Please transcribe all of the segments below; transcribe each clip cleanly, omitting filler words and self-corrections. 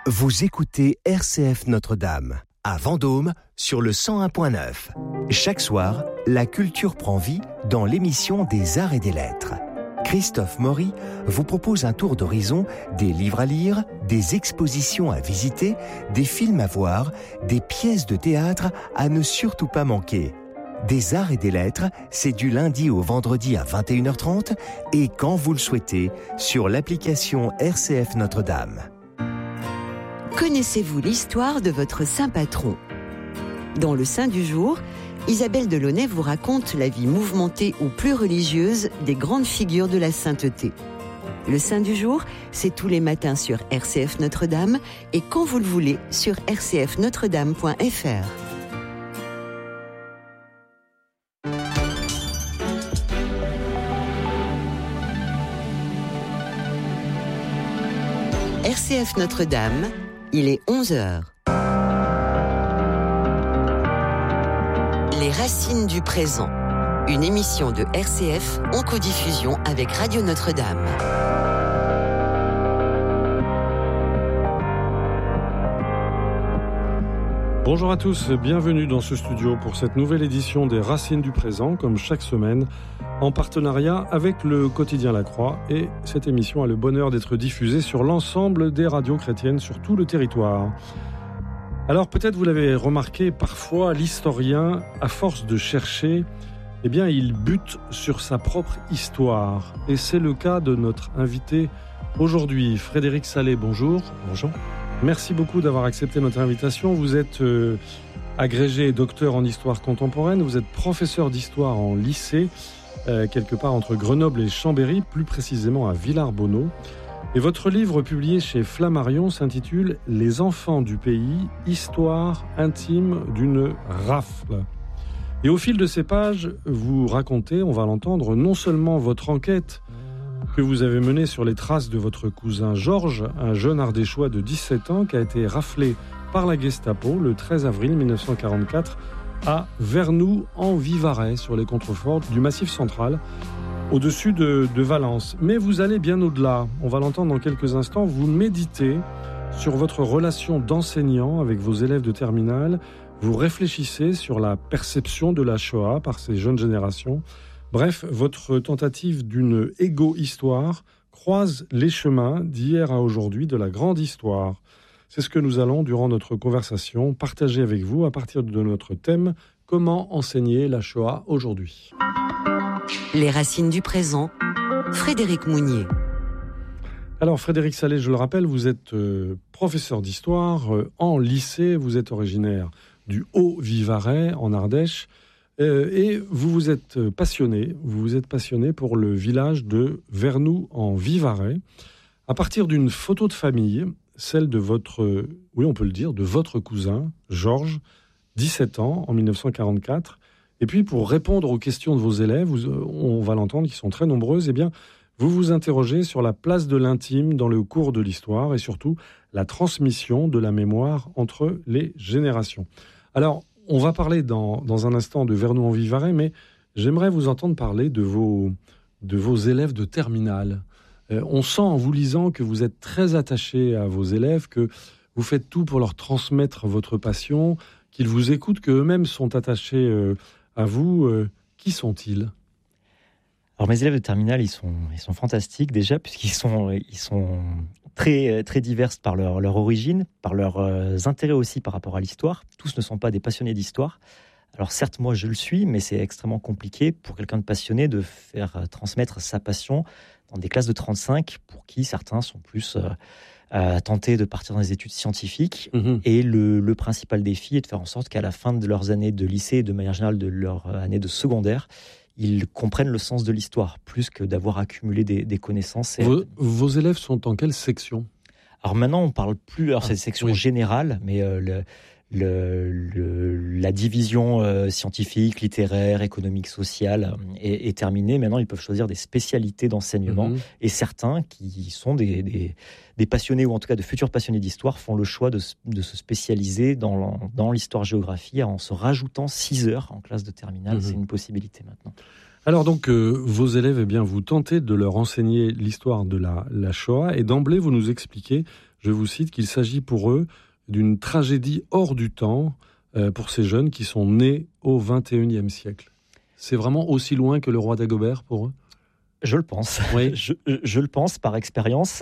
Vous écoutez RCF Notre-Dame, à Vendôme, sur le 101.9. Chaque soir, la culture prend vie dans l'émission des Arts et des Lettres. Christophe Maury vous propose un tour d'horizon des livres à lire, des expositions à visiter, des films à voir, des pièces de théâtre à ne surtout pas manquer. Des Arts et des Lettres, c'est du lundi au vendredi à 21h30 et quand vous le souhaitez, sur l'application RCF Notre-Dame. Connaissez-vous l'histoire de votre saint patron ? Dans le Saint du jour, Isabelle Delaunay vous raconte la vie mouvementée ou plus religieuse des grandes figures de la sainteté. Le Saint du jour, c'est tous les matins sur RCF Notre-Dame et quand vous le voulez sur rcfnotredame.fr. RCF Notre-Dame, il est 11h. Les racines du présent. Une émission de RCF en codiffusion avec Radio Notre-Dame. Bonjour à tous, bienvenue dans ce studio pour cette nouvelle édition des Racines du présent, comme chaque semaine, en partenariat avec le quotidien La Croix. Et cette émission a le bonheur d'être diffusée sur l'ensemble des radios chrétiennes sur tout le territoire. Alors peut-être vous l'avez remarqué, parfois l'historien, à force de chercher, il bute sur sa propre histoire. Et c'est le cas de notre invité aujourd'hui, Frédéric Sallet. Bonjour. Bonjour. Merci beaucoup d'avoir accepté notre invitation. Vous êtes agrégé et docteur en histoire contemporaine. Vous êtes professeur d'histoire en lycée, quelque part entre Grenoble et Chambéry, plus précisément à Villars-Bonneau. Et votre livre publié chez Flammarion s'intitule « Les enfants du pays, histoire intime d'une rafle ». Et au fil de ces pages, vous racontez, on va l'entendre, non seulement votre enquête que vous avez menée sur les traces de votre cousin Georges, un jeune Ardéchois de 17 ans qui a été raflé par la Gestapo le 13 avril 1944 à Vernoux en Vivarais, sur les contreforts du Massif central, au-dessus de Valence. Mais vous allez bien au-delà. On va l'entendre dans quelques instants. Vous méditez sur votre relation d'enseignant avec vos élèves de terminale. Vous réfléchissez sur la perception de la Shoah par ces jeunes générations. Bref, votre tentative d'une égo-histoire croise les chemins d'hier à aujourd'hui de la grande histoire. C'est ce que nous allons, durant notre conversation, partager avec vous à partir de notre thème « Comment enseigner la Shoah aujourd'hui ?» Les racines du présent, Frédéric Mounier. Alors Frédéric Sallet, je le rappelle, vous êtes professeur d'histoire en lycée, vous êtes originaire du Haut-Vivarais en Ardèche et vous vous êtes passionné pour le village de Vernoux en Vivarais à partir d'une photo de famille, celle de votre, oui on peut le dire, de votre cousin Georges, 17 ans en 1944. Et puis, pour répondre aux questions de vos élèves, on va l'entendre, qui sont très nombreuses, vous vous interrogez sur la place de l'intime dans le cours de l'histoire et surtout la transmission de la mémoire entre les générations. Alors, on va parler dans un instant de Vernoux en Vivarais, mais j'aimerais vous entendre parler de vos élèves de terminale. On sent en vous lisant que vous êtes très attaché à vos élèves, que vous faites tout pour leur transmettre votre passion, qu'ils vous écoutent, qu'eux-mêmes sont attachés à vous. Qui sont-ils ? Alors mes élèves de terminale, ils sont fantastiques déjà, puisqu'ils sont très, très divers par leur origine, par leurs intérêts aussi par rapport à l'histoire. Tous ne sont pas des passionnés d'histoire. Alors certes, moi je le suis, mais c'est extrêmement compliqué pour quelqu'un de passionné de faire transmettre sa passion dans des classes de 35, pour qui certains sont plus tentés de partir dans des études scientifiques. Et le principal défi est de faire en sorte qu'à la fin de leurs années de lycée et de manière générale de leur année de secondaire, ils comprennent le sens de l'histoire, plus que d'avoir accumulé des connaissances. Vos élèves sont en quelle section ? Alors maintenant, on parle plus... Alors c'est une section générale, mais la division scientifique, littéraire, économique, sociale est terminée. Maintenant, ils peuvent choisir des spécialités d'enseignement. Et certains qui sont des passionnés, ou en tout cas de futurs passionnés d'histoire, font le choix de se spécialiser dans l'histoire-géographie en se rajoutant 6 heures en classe de terminale. C'est une possibilité maintenant. Alors donc, vos élèves, vous tentez de leur enseigner l'histoire de la Shoah, et d'emblée, vous nous expliquez, je vous cite, qu'il s'agit pour eux d'une tragédie hors du temps pour ces jeunes qui sont nés au XXIe siècle. C'est vraiment aussi loin que le roi Dagobert pour eux ? Je le pense. Oui. Je le pense par expérience.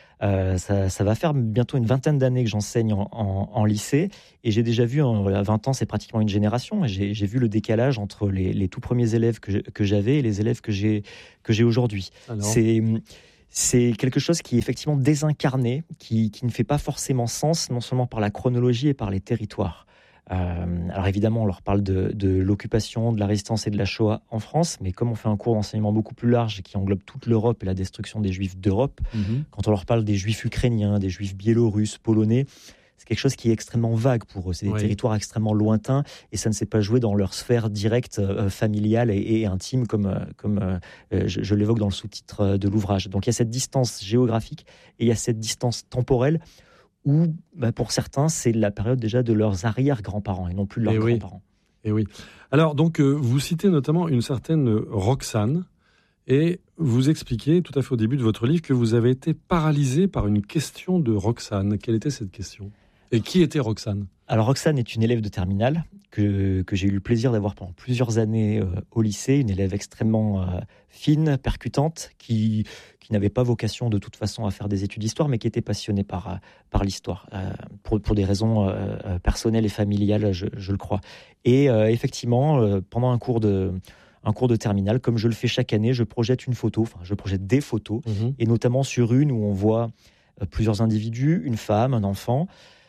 Ça va faire bientôt une vingtaine d'années que j'enseigne en lycée, et j'ai déjà vu, à 20 ans, c'est pratiquement une génération, et j'ai vu le décalage entre les tout premiers élèves que j'avais et les élèves que j'ai aujourd'hui. Alors, c'est quelque chose qui est effectivement désincarné, qui ne fait pas forcément sens, non seulement par la chronologie et par les territoires. Alors évidemment, on leur parle de l'occupation, de la résistance et de la Shoah en France, mais comme on fait un cours d'enseignement beaucoup plus large qui englobe toute l'Europe et la destruction des Juifs d'Europe, quand on leur parle des Juifs ukrainiens, des Juifs biélorusses, polonais, c'est quelque chose qui est extrêmement vague pour eux. C'est des territoires extrêmement lointains, et ça ne s'est pas joué dans leur sphère directe, familiale et intime, comme je l'évoque dans le sous-titre de l'ouvrage. Donc il y a cette distance géographique et il y a cette distance temporelle, où, pour certains, c'est la période déjà de leurs arrière-grands-parents et non plus de leurs grands-parents. Et oui. Alors, donc, vous citez notamment une certaine Roxane, et vous expliquez tout à fait au début de votre livre que vous avez été paralysé par une question de Roxane. Quelle était cette question ? Et qui était Roxane ? Alors, Roxane est une élève de terminale que j'ai eu le plaisir d'avoir pendant plusieurs années au lycée, une élève extrêmement fine, percutante, qui n'avait pas vocation de toute façon à faire des études d'histoire, mais qui était passionnée par l'histoire, pour des raisons personnelles et familiales, je le crois. Et effectivement, pendant un cours de terminale, comme je le fais chaque année, je projette des photos, et notamment sur une où on voit plusieurs individus, une femme, un enfant.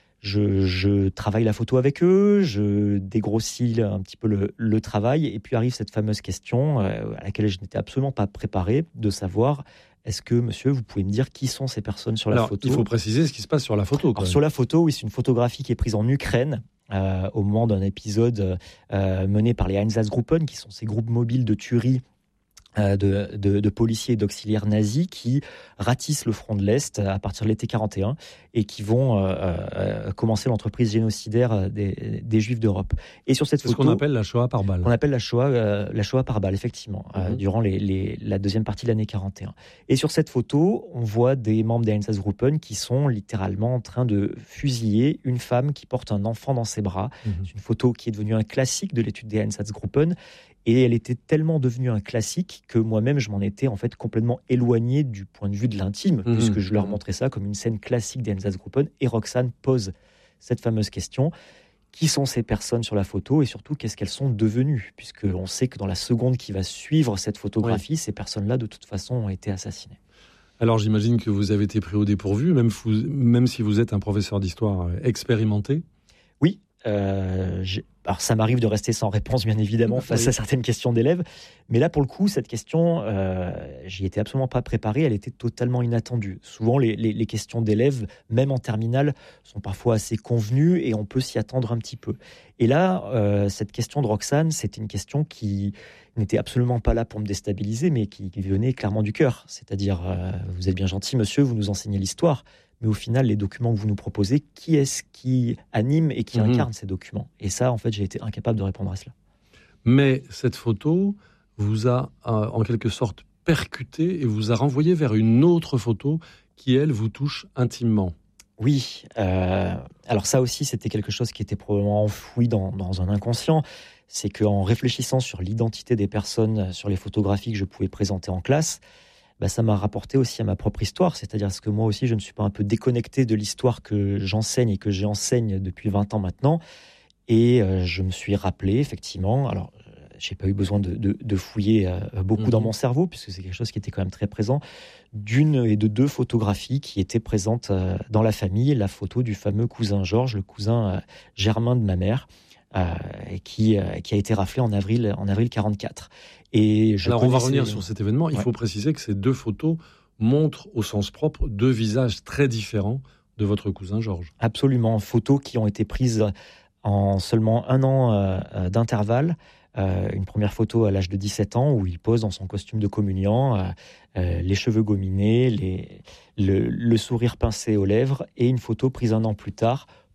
Je travaille la photo avec eux, je dégrossis un petit peu le travail, et puis arrive cette fameuse question à laquelle je n'étais absolument pas préparé, de savoir: est-ce que, monsieur, vous pouvez me dire qui sont ces personnes sur la photo ? Il faut préciser ce qui se passe sur la photo. Sur la photo, oui, c'est une photographie qui est prise en Ukraine au moment d'un épisode mené par les Einsatzgruppen, qui sont ces groupes mobiles de tuerie de policiers et d'auxiliaires nazis qui ratissent le front de l'Est à partir de l'été 41 et qui vont commencer l'entreprise génocidaire des Juifs d'Europe. Et sur cette photo, ce qu'on appelle la Shoah par balle. On appelle la Shoah par balle, effectivement, durant la deuxième partie de l'année 41. Et sur cette photo, on voit des membres des Einsatzgruppen qui sont littéralement en train de fusiller une femme qui porte un enfant dans ses bras. C'est une photo qui est devenue un classique de l'étude des Einsatzgruppen. Et elle était tellement devenue un classique que moi-même, je m'en étais en fait complètement éloigné du point de vue de l'intime, puisque je leur montrais ça comme une scène classique des Einsatzgruppen. Et Roxane pose cette fameuse question: qui sont ces personnes sur la photo, et surtout, qu'est-ce qu'elles sont devenues ? Puisqu'on sait que dans la seconde qui va suivre cette photographie, ces personnes-là, de toute façon, ont été assassinées. Alors, j'imagine que vous avez été pris au dépourvu, même si vous êtes un professeur d'histoire expérimenté. Oui. Alors ça m'arrive de rester sans réponse, bien évidemment, face à certaines questions d'élèves, mais là pour le coup, cette question, j'y étais absolument pas préparé, elle était totalement inattendue. Souvent les questions d'élèves, même en terminale, sont parfois assez convenues et on peut s'y attendre un petit peu. Et là, cette question de Roxane, c'était une question qui n'était absolument pas là pour me déstabiliser, mais qui venait clairement du cœur. C'est-à-dire, vous êtes bien gentil, monsieur, vous nous enseignez l'histoire, mais au final, les documents que vous nous proposez, qui est-ce qui anime et qui incarne ces documents ? Et ça, en fait, j'ai été incapable de répondre à cela. Mais cette photo vous a, en quelque sorte, percuté et vous a renvoyé vers une autre photo qui, elle, vous touche intimement. Oui. Alors ça aussi, c'était quelque chose qui était probablement enfoui dans un inconscient. C'est qu'en réfléchissant sur l'identité des personnes sur les photographies que je pouvais présenter en classe, ça m'a rapporté aussi à ma propre histoire, c'est-à-dire que moi aussi, je ne suis pas un peu déconnecté de l'histoire que j'enseigne et que j'enseigne depuis 20 ans maintenant. Et je me suis rappelé, effectivement, alors je n'ai pas eu besoin de fouiller beaucoup dans mon cerveau, puisque c'est quelque chose qui était quand même très présent, d'une et de deux photographies qui étaient présentes dans la famille. La photo du fameux cousin Georges, le cousin germain de ma mère, qui a été raflé en avril 44. Alors on va revenir sur cet événement. Il faut préciser que ces deux photos montrent au sens propre deux visages très différents de votre cousin Georges. Absolument, photos qui ont été prises en seulement un an d'intervalle. Une première photo à l'âge de 17 ans où il pose dans son costume de communiant, les cheveux gominés, le sourire pincé aux lèvres, et une photo prise un an plus tard,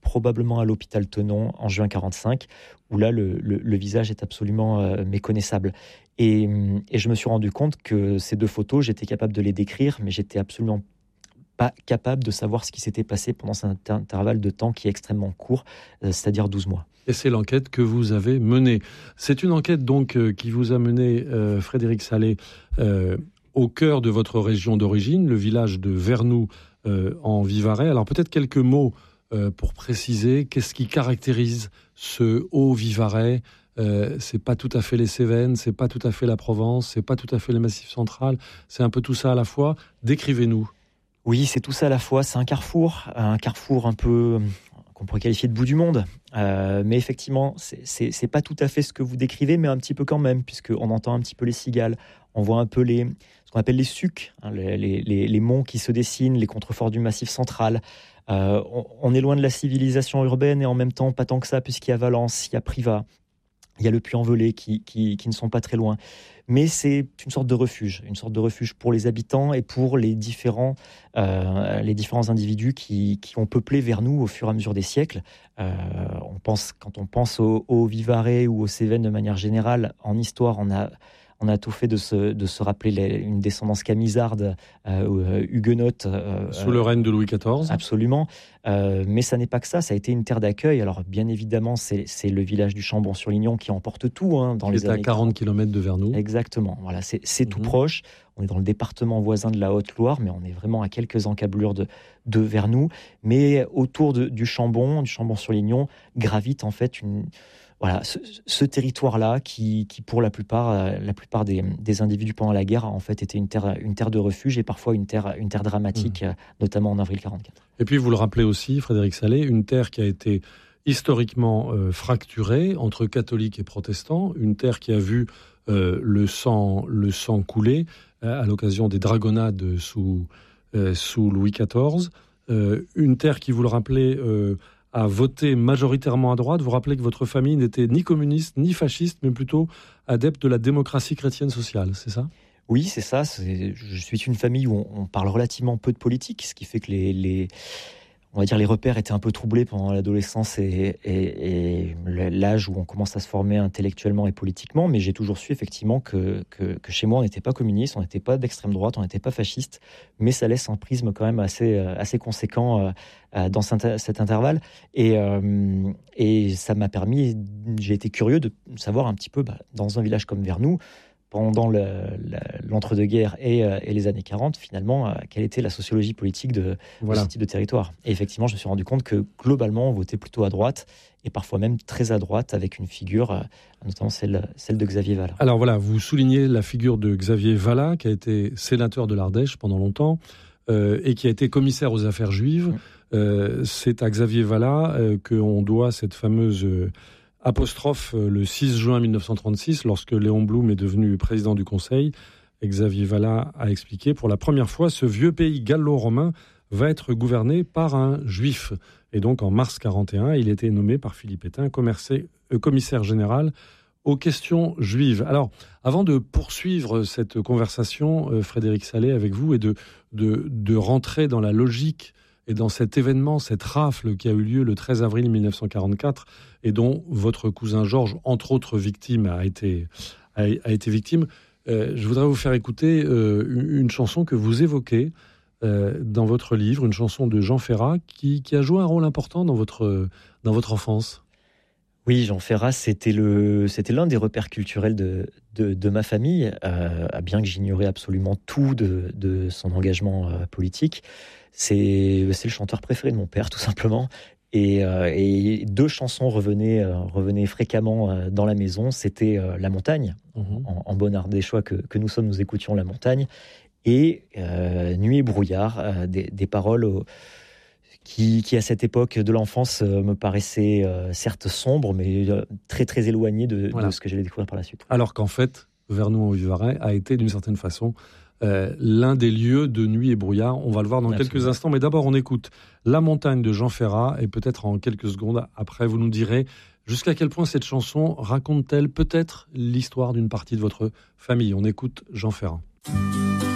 probablement à l'hôpital Tenon en juin 45, où là, le visage est absolument méconnaissable. Et je me suis rendu compte que ces 2 photos, j'étais capable de les décrire, mais j'étais absolument pas capable de savoir ce qui s'était passé pendant cet intervalle de temps qui est extrêmement court, c'est-à-dire 12 mois. Et c'est l'enquête que vous avez menée. C'est une enquête donc qui vous a mené, Frédéric Sallet, au cœur de votre région d'origine, le village de Vernoux en Vivarais. Alors peut-être quelques mots pour préciser qu'est-ce qui caractérise ce Haut-Vivarais. C'est pas tout à fait les Cévennes, c'est pas tout à fait la Provence, c'est pas tout à fait le Massif central, c'est un peu tout ça à la fois. Décrivez-nous. Oui, c'est tout ça à la fois. C'est un carrefour un peu qu'on pourrait qualifier de bout du monde. Mais effectivement, c'est pas tout à fait ce que vous décrivez, mais un petit peu quand même, puisqu'on entend un petit peu les cigales, on voit un peu ce qu'on appelle les sucs, hein, les monts qui se dessinent, les contreforts du Massif central. On est loin de la civilisation urbaine et en même temps pas tant que ça, puisqu'il y a Valence, il y a Privas, il y a le Puy-en-Velay qui ne sont pas très loin. Mais c'est une sorte de refuge pour les habitants et pour les différents individus qui ont peuplé Vernoux au fur et à mesure des siècles. Quand on pense au Vivarais ou aux Cévennes de manière générale, en histoire, on a tout fait de se rappeler une descendance camisarde, huguenote. Sous le règne de Louis XIV. Absolument. Mais ça n'est pas que ça. Ça a été une terre d'accueil. Alors, bien évidemment, c'est le village du Chambon-sur-Lignon qui emporte tout. Dans les années 40 km de Vernoux. Exactement. Voilà, c'est tout proche. On est dans le département voisin de la Haute-Loire, mais on est vraiment à quelques encablures de Vernoux. Mais autour du Chambon-sur-Lignon, gravite en fait ce territoire-là qui pour la plupart des individus pendant la guerre a en fait été une terre de refuge et parfois une terre dramatique, notamment en avril 44. Et puis vous le rappelez aussi, Frédéric Sallet, une terre qui a été historiquement fracturée entre catholiques et protestants, une terre qui a vu le sang couler à l'occasion des dragonnades sous Louis XIV, une terre qui, vous le rappelez, a voté majoritairement à droite. Vous rappelez que votre famille n'était ni communiste ni fasciste, mais plutôt adepte de la démocratie chrétienne sociale, c'est ça ? Oui, c'est ça. Je suis une famille où on parle relativement peu de politique, ce qui fait que on va dire les repères étaient un peu troublés pendant l'adolescence et l'âge où on commence à se former intellectuellement et politiquement, mais j'ai toujours su effectivement que chez moi on n'était pas communiste, on n'était pas d'extrême droite, on n'était pas fasciste, mais ça laisse un prisme quand même assez conséquent dans cet intervalle et ça m'a permis, j'ai été curieux de savoir un petit peu dans un village comme Vernoux, pendant l'entre-deux-guerres et les années 40, finalement, quelle était la sociologie politique de ce type de territoire. Et effectivement, je me suis rendu compte que globalement, on votait plutôt à droite, et parfois même très à droite, avec une figure, notamment celle de Xavier Vallat. Alors voilà, vous soulignez la figure de Xavier Vallat, qui a été sénateur de l'Ardèche pendant longtemps, et qui a été commissaire aux affaires juives. C'est à Xavier Vallat qu'on doit cette fameuse... apostrophe le 6 juin 1936, lorsque Léon Blum est devenu président du Conseil. Xavier Vallat a expliqué, pour la première fois, ce vieux pays gallo-romain va être gouverné par un juif. Et donc, en mars 41, il était nommé par Philippe Pétain commissaire général aux questions juives. Alors, avant de poursuivre cette conversation, Frédéric Sallet, avec vous, et de rentrer dans la logique et dans cet événement, cette rafle qui a eu lieu le 13 avril 1944 et dont votre cousin Georges, entre autres victimes, a été victime, je voudrais vous faire écouter une chanson que vous évoquez dans votre livre, une chanson de Jean Ferrat qui a joué un rôle important dans votre enfance. Oui, Jean Ferrat, c'était l'un des repères culturels de ma famille, bien que j'ignorais absolument tout de son engagement politique. C'est le chanteur préféré de mon père, tout simplement. Et 2 chansons revenaient fréquemment dans la maison. C'était La Montagne, en bon ardéchois que nous sommes, nous écoutions La Montagne, et Nuit et brouillard, des paroles qui à cette époque de l'enfance me paraissaient certes sombres, mais très très éloignées de ce que j'allais découvrir par la suite. Alors qu'en fait, Vernoux-en-Vivarais a été d'une certaine façon l'un des lieux de Nuit et brouillard. On va le voir dans quelques instants, mais d'abord on écoute La Montagne de Jean Ferrat, et peut-être en quelques secondes après vous nous direz jusqu'à quel point cette chanson raconte-t-elle peut-être l'histoire d'une partie de votre famille. On écoute Jean Ferrat.